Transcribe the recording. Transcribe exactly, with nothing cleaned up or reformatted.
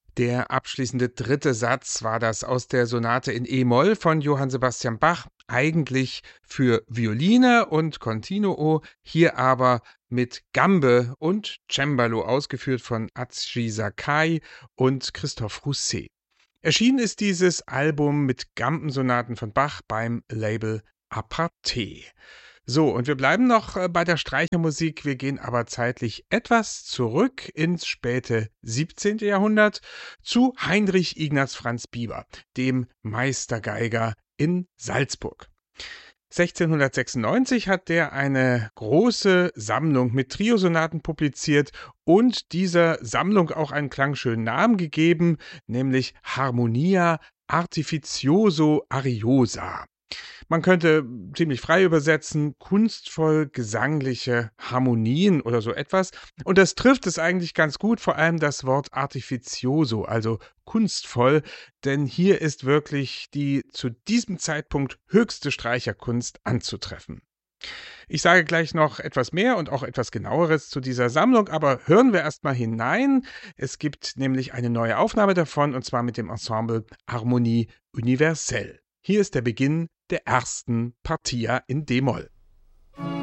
Der abschließende dritte Satz war das aus der Sonate in E-Moll von Johann Sebastian Bach, eigentlich für Violine und Continuo, hier aber mit Gambe und Cembalo ausgeführt von Atsushi Sakai und Christophe Rousset. Erschienen ist dieses Album mit Gambensonaten von Bach beim Label Aparté. So, und wir bleiben noch äh, bei der Streichermusik, wir gehen aber zeitlich etwas zurück ins späte siebzehnte. Jahrhundert zu Heinrich Ignaz Franz Bieber, dem Meistergeiger in Salzburg. sechzehnhundertsechsundneunzig hat der eine große Sammlung mit Triosonaten publiziert und dieser Sammlung auch einen klangschönen Namen gegeben, nämlich Harmonia Artificioso Ariosa. Man könnte ziemlich frei übersetzen, kunstvoll gesangliche Harmonien oder so etwas. Und das trifft es eigentlich ganz gut, vor allem das Wort artificioso, also kunstvoll, denn hier ist wirklich die zu diesem Zeitpunkt höchste Streicherkunst anzutreffen. Ich sage gleich noch etwas mehr und auch etwas genaueres zu dieser Sammlung, aber hören wir erstmal hinein. Es gibt nämlich eine neue Aufnahme davon und zwar mit dem Ensemble Harmonie Universelle. Hier ist der Beginn der ersten Partia in D-Moll.